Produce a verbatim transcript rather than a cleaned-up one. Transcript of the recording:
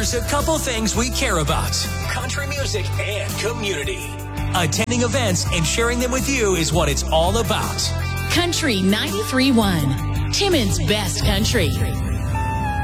There's a couple things we care about: country music and community. Attending events and sharing them with you is what it's all about. Country ninety-three point one, Timmins Best Country.